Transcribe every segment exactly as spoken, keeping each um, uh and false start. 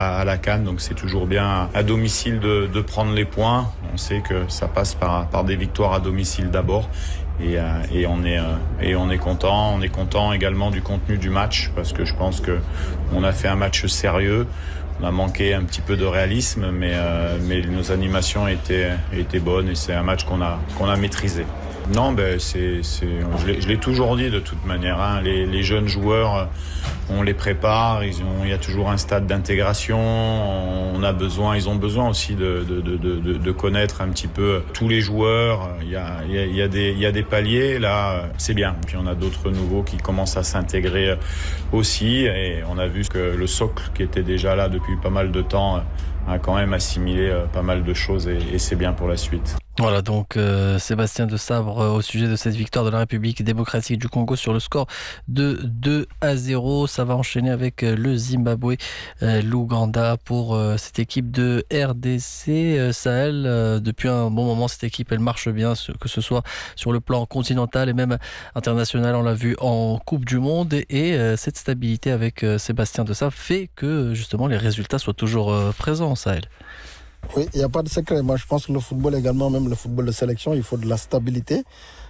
à la CAN, donc c'est toujours bien à domicile de, de prendre les points. On sait que ça passe par, par des victoires à domicile d'abord. Et, euh, et on est euh, et on est content. On est content également du contenu du match parce que je pense que on a fait un match sérieux. On a manqué un petit peu de réalisme, mais euh, mais nos animations étaient étaient bonnes et c'est un match qu'on a qu'on a maîtrisé. Non, ben c'est, c'est, je l'ai, je l'ai toujours dit de toute manière. Hein, les, les jeunes joueurs, on les prépare. Ils ont, il y a toujours un stade d'intégration. On a besoin, ils ont besoin aussi de, de, de, de, de connaître un petit peu tous les joueurs. Il y a, il y a, il y a des, il y a des paliers. Là, c'est bien. Puis on a d'autres nouveaux qui commencent à s'intégrer aussi. Et on a vu que le socle qui était déjà là depuis pas mal de temps a quand même assimilé pas mal de choses et, et c'est bien pour la suite. Voilà donc euh, Sébastien Desabre euh, au sujet de cette victoire de la République démocratique du Congo sur le score de deux à zéro. Ça va enchaîner avec euh, le Zimbabwe, euh, l'Ouganda pour euh, cette équipe de R D C euh, Sahel. Euh, depuis un bon moment, cette équipe elle marche bien, que ce soit sur le plan continental et même international. On l'a vu en Coupe du Monde et, et euh, cette stabilité avec euh, Sébastien Desabre fait que justement les résultats soient toujours euh, présents en Sahel. Oui, il n'y a pas de secret. Moi, je pense que le football également, même le football de sélection, il faut de la stabilité,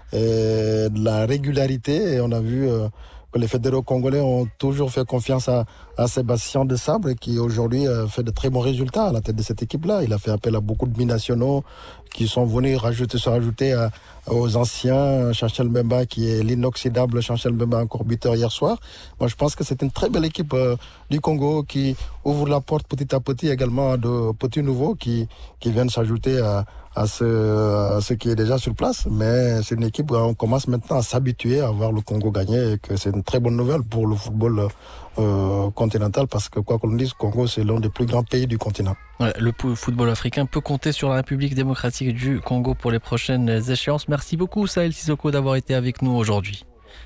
et de la régularité. Et on a vu euh, que les fédéraux congolais ont toujours fait confiance à, à Sébastien Desabre, qui aujourd'hui euh, fait de très bons résultats à la tête de cette équipe-là. Il a fait appel à beaucoup de binationaux qui sont venus rajouter, se rajouter à, aux anciens. Chanchel Mbemba, qui est l'inoxydable Chanchel Mbemba, encore buteur hier soir. Moi, je pense que c'est une très belle équipe euh, du Congo qui ouvre la porte petit à petit également à de petits nouveaux qui, qui viennent s'ajouter à, à, ce, à ce qui est déjà sur place. Mais c'est une équipe où on commence maintenant à s'habituer à voir le Congo gagner et que c'est une très bonne nouvelle pour le football euh, continental parce que quoi qu'on dise, le Congo, c'est l'un des plus grands pays du continent. Ouais, le football africain peut compter sur la République démocratique du Congo pour les prochaines échéances. Merci beaucoup Sahel Sissoko d'avoir été avec nous aujourd'hui.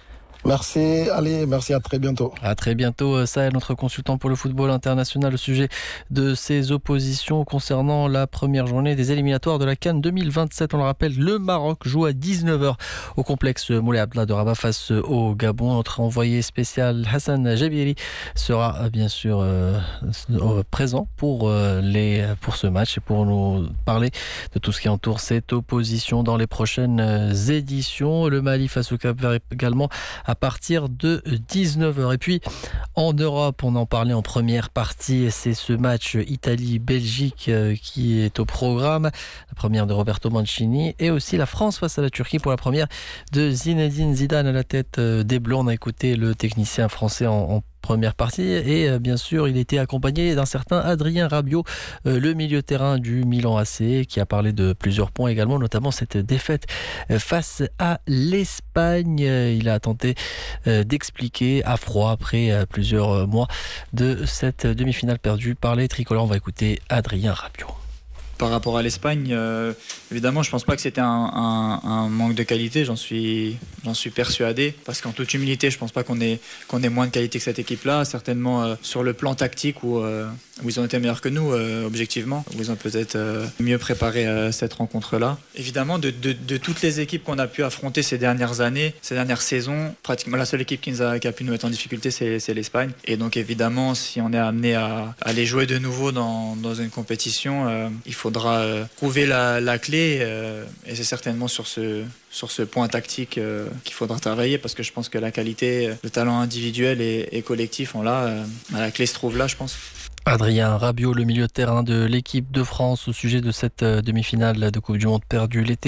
Merci, allez, merci, à très bientôt. À très bientôt, Sahel, notre consultant pour le football international, au sujet de ses oppositions concernant la première journée des éliminatoires de la CAN deux mille vingt-sept. On le rappelle, le Maroc joue à dix-neuf heures au complexe Moulay Abdallah de Rabat face au Gabon. Notre envoyé spécial Hassan Jabiri sera bien sûr euh, présent pour, euh, les, pour ce match et pour nous parler de tout ce qui entoure cette opposition dans les prochaines éditions. Le Mali face au Cap-Vert également à partir de dix-neuf heures. Et puis en Europe, on en parlait en première partie, c'est ce match Italie-Belgique qui est au programme, la première de Roberto Mancini, et aussi la France face à la Turquie pour la première de Zinedine Zidane à la tête des Bleus. On a écouté le technicien français en, en première partie et euh, bien sûr il était accompagné d'un certain Adrien Rabiot, euh, le milieu de terrain du Milan A C, qui a parlé de plusieurs points également, notamment cette défaite euh, face à l'Espagne. Il a tenté euh, d'expliquer à froid après euh, plusieurs mois de cette demi-finale perdue par les tricolores. On va écouter Adrien Rabiot. Par rapport à l'Espagne, euh, évidemment, je pense pas que c'était un, un, un manque de qualité, j'en suis, j'en suis persuadé. Parce qu'en toute humilité, je pense pas qu'on ait, qu'on ait moins de qualité que cette équipe-là. Certainement euh, sur le plan tactique où, euh, où ils ont été meilleurs que nous, euh, objectivement. Où ils ont peut-être euh, mieux préparé euh, cette rencontre-là. Évidemment, de, de, de toutes les équipes qu'on a pu affronter ces dernières années, ces dernières saisons, pratiquement la seule équipe qui, nous a, qui a pu nous mettre en difficulté, c'est, c'est l'Espagne. Et donc évidemment, si on est amené à, à les jouer de nouveau dans, dans une compétition, euh, il faut Il faudra euh, trouver la, la clé euh, et c'est certainement sur ce, sur ce point tactique euh, qu'il faudra travailler parce que je pense que la qualité, le talent individuel et, et collectif, on l'a, euh, la clé se trouve là, je pense. Adrien Rabiot, le milieu de terrain de l'équipe de France, au sujet de cette demi-finale de Coupe du Monde perdue l'été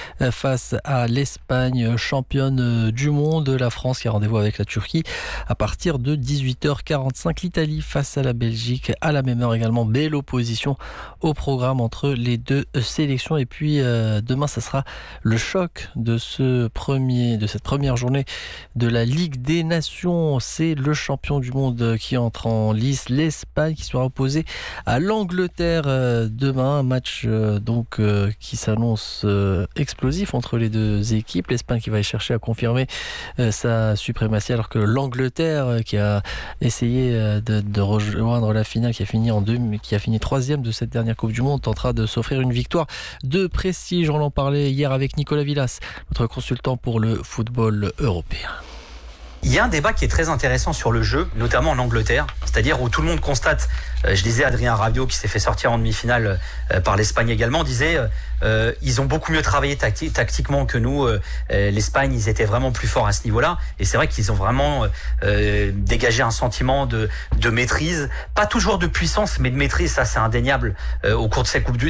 face à l'Espagne, championne du monde. La France qui a rendez-vous avec la Turquie à partir de dix-huit heures quarante-cinq. L'Italie face à la Belgique à la même heure également. Belle opposition au programme entre les deux sélections. Et puis euh, demain, ça sera le choc de, ce premier, de cette première journée de la Ligue des Nations. C'est le champion du monde qui entre en lice, l'Espagne, qui sera opposé à l'Angleterre euh, demain. Un match euh, donc euh, qui s'annonce euh, explosif entre les deux équipes. L'Espagne qui va y chercher à confirmer euh, sa suprématie, alors que l'Angleterre euh, qui a essayé euh, de, de rejoindre la finale, qui a fini en deux, qui a fini troisième de cette dernière Coupe du Monde, tentera de s'offrir une victoire de prestige. On en parlait hier avec Nicolas Villas, notre consultant pour le football européen. Il y a un débat qui est très intéressant sur le jeu, notamment en Angleterre, c'est-à-dire où tout le monde constate, euh, je disais Adrien Rabiot qui s'est fait sortir en demi-finale euh, par l'Espagne également, disait euh, ils ont beaucoup mieux travaillé tacti- tactiquement que nous. Euh, L'Espagne, ils étaient vraiment plus forts à ce niveau-là, et c'est vrai qu'ils ont vraiment euh, dégagé un sentiment de, de maîtrise, pas toujours de puissance, mais de maîtrise, ça c'est indéniable euh, au cours de cette Coupe du,